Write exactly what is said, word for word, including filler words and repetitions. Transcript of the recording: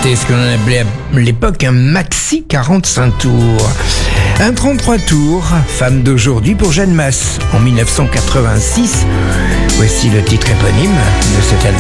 C'était ce qu'on appelait à l'époque un maxi quarante-cinq tours. Un trente-trois tours, femme d'aujourd'hui pour Jeanne Masse, en mille neuf cent quatre-vingt-six. Voici le titre éponyme de cet album.